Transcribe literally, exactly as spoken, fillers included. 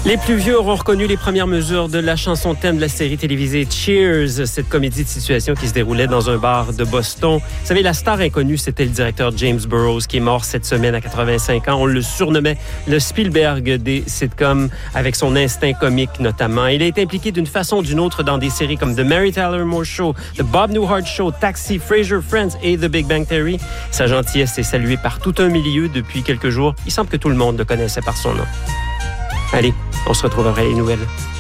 Les plus vieux auront reconnu les premières mesures de la chanson thème de la série télévisée Cheers, cette comédie de situation qui se déroulait dans un bar de Boston. Vous savez, la star inconnue, c'était le directeur James Burrows, qui est mort cette semaine à quatre-vingt-cinq ans. On le surnommait le Spielberg des sitcoms, avec son instinct comique notamment. Il a été impliqué d'une façon ou d'une autre dans des séries comme The Mary Tyler Moore Show, The Bob Newhart Show, Taxi, Frasier, Friends et The Big Bang Theory. Sa gentillesse est saluée par tout un milieu depuis quelques jours. Il semble que tout le monde le connaissait par son nom. Allez, on se retrouve après les nouvelles.